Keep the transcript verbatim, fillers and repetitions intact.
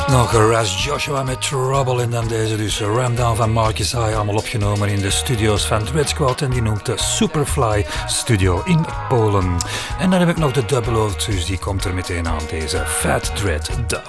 Nog Ras Joshua met Trouble en dan deze dus Ramdown van Marcus High, allemaal opgenomen in de studio's van Dread Squad en die noemt de Superfly Studio in Polen. En dan heb ik nog de double oh two's, die komt er meteen aan, deze Fat Dread dub.